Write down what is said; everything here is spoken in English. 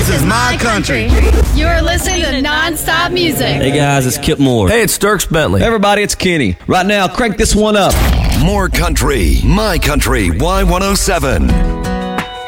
is my country. You're listening to Non-Stop Music. Hey guys, it's Kip Moore. Hey, it's Sturks Bentley. Hey everybody, it's Kenny. Right now, crank this one up. More country, my country, Y107.